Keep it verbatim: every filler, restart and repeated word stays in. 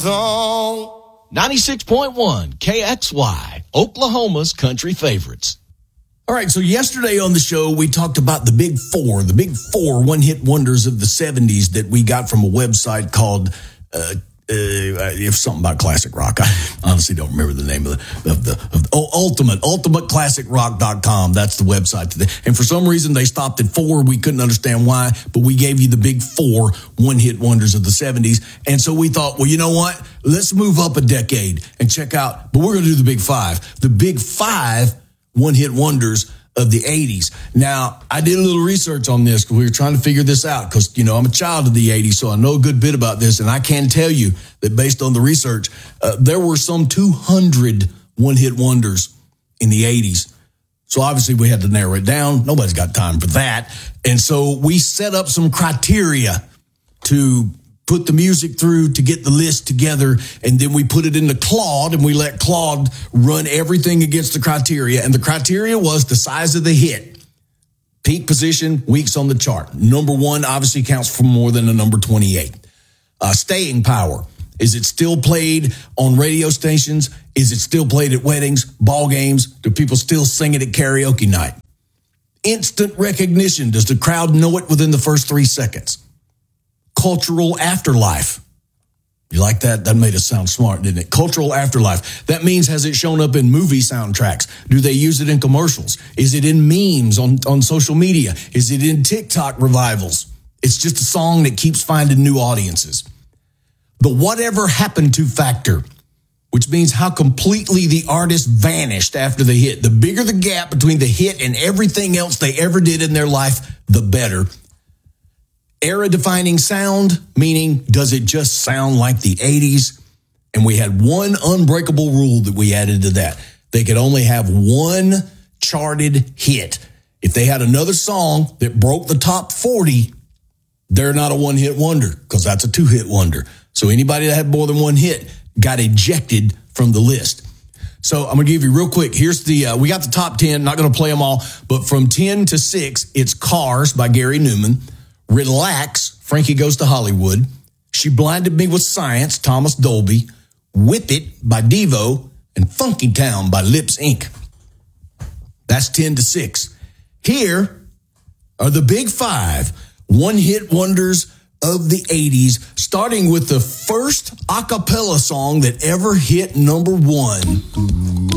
song. ninety-six point one K X Y, Oklahoma's country favorites. All right, so yesterday on the show, we talked about the big four, the big four one-hit wonders of the seventies that we got from a website called, uh, uh, if something about classic rock. I honestly don't remember the name of the, of the, of the oh, Ultimate, ultimate classic rock dot com. That's the website today. And for some reason, they stopped at four. We couldn't understand why, but we gave you the big four one-hit wonders of the seventies. And so we thought, well, you know what? Let's move up a decade and check out, but we're going to do the big five. The big five one-hit wonders of the eighties. Now, I did a little research on this because we were trying to figure this out because, you know, I'm a child of the eighties, so I know a good bit about this, and I can tell you that based on the research, uh, there were some two hundred one-hit wonders in the eighties. So obviously we had to narrow it down. Nobody's got time for that. And so we set up some criteria to put the music through to get the list together, and then we put it into Claude, and we let Claude run everything against the criteria. And the criteria was the size of the hit, peak position, weeks on the chart. Number one obviously counts for more than a number twenty-eight. Uh, staying power. Is it still played on radio stations? Is it still played at weddings, ball games? Do people still sing it at karaoke night? Instant recognition. Does the crowd know it within the first three seconds? Cultural afterlife. You like that? That made us sound smart, didn't it? Cultural afterlife. That means, has it shown up in movie soundtracks? Do they use it in commercials? Is it in memes on, on social media? Is it in TikTok revivals? It's just a song that keeps finding new audiences. The whatever happened to factor, which means how completely the artist vanished after the hit. The bigger the gap between the hit and everything else they ever did in their life, the better. Era-defining sound, meaning does it just sound like the eighties? And we had one unbreakable rule that we added to that. They could only have one charted hit. If they had another song that broke the top forty, they're not a one-hit wonder because that's a two-hit wonder. So anybody that had more than one hit got ejected from the list. So I'm going to give you real quick. Here's the, uh, we got the top ten, not going to play them all, but from ten to six, it's Cars by Gary Newman. Relax, Frankie Goes to Hollywood. She Blinded Me with Science, Thomas Dolby. Whip It by Devo. And Funky Town by Lips Incorporated. That's ten to six. Here are the big five one-hit wonders of the eighties, starting with the first a cappella song that ever hit number one.